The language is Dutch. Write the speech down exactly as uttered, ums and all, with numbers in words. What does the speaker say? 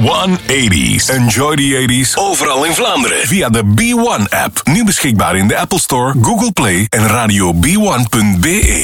one eighties. Enjoy the eighties overal in Vlaanderen via de B one app. Nu beschikbaar in de Apple Store, Google Play en radio b one punt b e.